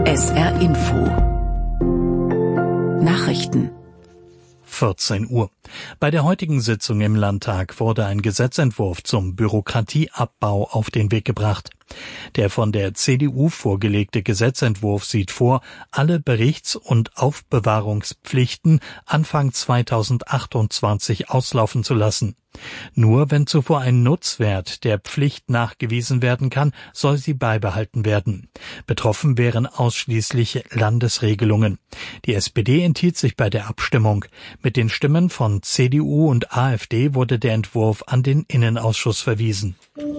SR Info Nachrichten 14 Uhr. Bei der heutigen Sitzung im Landtag wurde ein Gesetzentwurf zum Bürokratieabbau auf den Weg gebracht. Der von der CDU vorgelegte Gesetzentwurf sieht vor, alle Berichts- und Aufbewahrungspflichten Anfang 2028 auslaufen zu lassen. Nur wenn zuvor ein Nutzwert der Pflicht nachgewiesen werden kann, soll sie beibehalten werden. Betroffen wären ausschließlich Landesregelungen. Die SPD enthielt sich bei der Abstimmung. Mit den Stimmen von CDU und AfD wurde der Entwurf an den Innenausschuss verwiesen.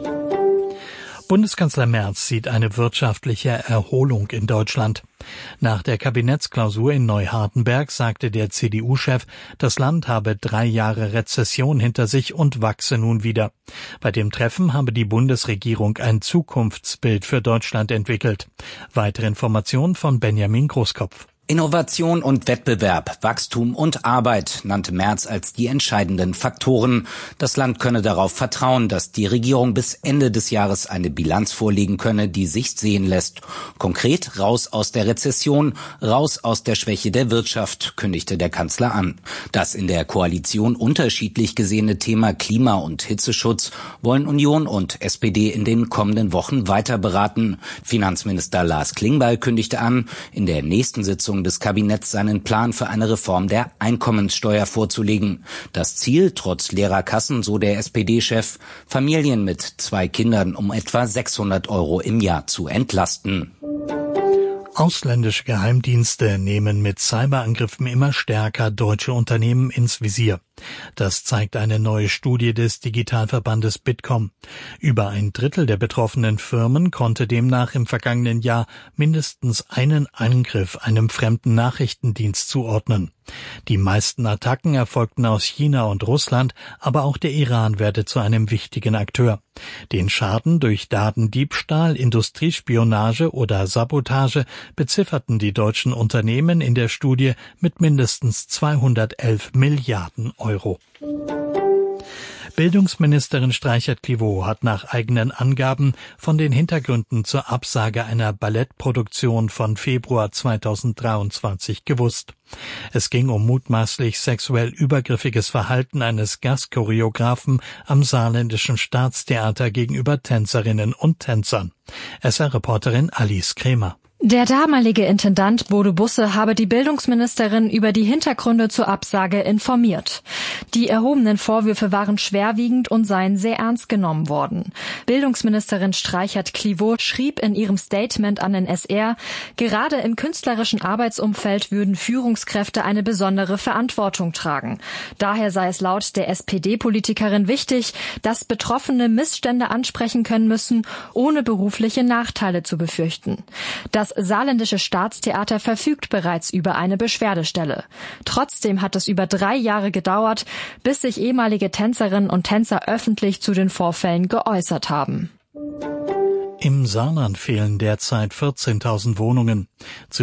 Bundeskanzler Merz sieht eine wirtschaftliche Erholung in Deutschland. Nach der Kabinettsklausur in Neuhardenberg sagte der CDU-Chef, das Land habe 3 Jahre Rezession hinter sich und wachse nun wieder. Bei dem Treffen habe die Bundesregierung ein Zukunftsbild für Deutschland entwickelt. Weitere Informationen von Benjamin Großkopf. Innovation und Wettbewerb, Wachstum und Arbeit nannte Merz als die entscheidenden Faktoren. Das Land könne darauf vertrauen, dass die Regierung bis Ende des Jahres eine Bilanz vorlegen könne, die sich sehen lässt. Konkret raus aus der Rezession, raus aus der Schwäche der Wirtschaft, kündigte der Kanzler an. Das in der Koalition unterschiedlich gesehene Thema Klima- und Hitzeschutz wollen Union und SPD in den kommenden Wochen weiter beraten. Finanzminister Lars Klingbeil kündigte an, in der nächsten Sitzung des Kabinetts seinen Plan für eine Reform der Einkommenssteuer vorzulegen. Das Ziel, trotz leerer Kassen, so der SPD-Chef, Familien mit 2 Kindern um etwa 600 € im Jahr zu entlasten. Ausländische Geheimdienste nehmen mit Cyberangriffen immer stärker deutsche Unternehmen ins Visier. Das zeigt eine neue Studie des Digitalverbandes Bitkom. Über 1/3 der betroffenen Firmen konnte demnach im vergangenen Jahr mindestens einen Angriff einem fremden Nachrichtendienst zuordnen. Die meisten Attacken erfolgten aus China und Russland, aber auch der Iran werde zu einem wichtigen Akteur. Den Schaden durch Datendiebstahl, Industriespionage oder Sabotage bezifferten die deutschen Unternehmen in der Studie mit mindestens 211 Milliarden €. Bildungsministerin Streichert-Clivaux hat nach eigenen Angaben von den Hintergründen zur Absage einer Ballettproduktion von Februar 2023 gewusst. Es ging um mutmaßlich sexuell übergriffiges Verhalten eines Gastchoreografen am Saarländischen Staatstheater gegenüber Tänzerinnen und Tänzern. SR-Reporterin Alice Kremer. Der damalige Intendant Bodo Busse habe die Bildungsministerin über die Hintergründe zur Absage informiert. Die erhobenen Vorwürfe waren schwerwiegend und seien sehr ernst genommen worden. Bildungsministerin Streichert-Clivaux schrieb in ihrem Statement an den SR, gerade im künstlerischen Arbeitsumfeld würden Führungskräfte eine besondere Verantwortung tragen. Daher sei es laut der SPD-Politikerin wichtig, dass Betroffene Missstände ansprechen können müssen, ohne berufliche Nachteile zu befürchten. Das Saarländische Staatstheater verfügt bereits über eine Beschwerdestelle. Trotzdem hat es über 3 Jahre gedauert, bis sich ehemalige Tänzerinnen und Tänzer öffentlich zu den Vorfällen geäußert haben. Im Saarland fehlen derzeit 14.000 Wohnungen.